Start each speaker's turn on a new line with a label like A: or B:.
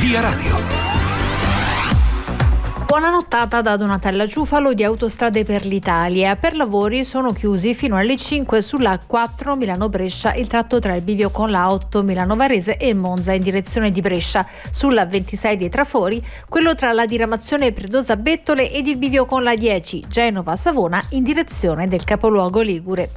A: Via Radio.
B: Buona nottata da Donatella Ciufalo di Autostrade per l'Italia. Per lavori sono chiusi fino alle 5 sulla A4 Milano-Brescia il tratto tra il bivio con la A8 Milano-Varese e Monza in direzione di Brescia. Sulla A26 dei Trafori quello tra la diramazione Predosa-Bettole ed il bivio con la 10 Genova-Savona in direzione del capoluogo ligure.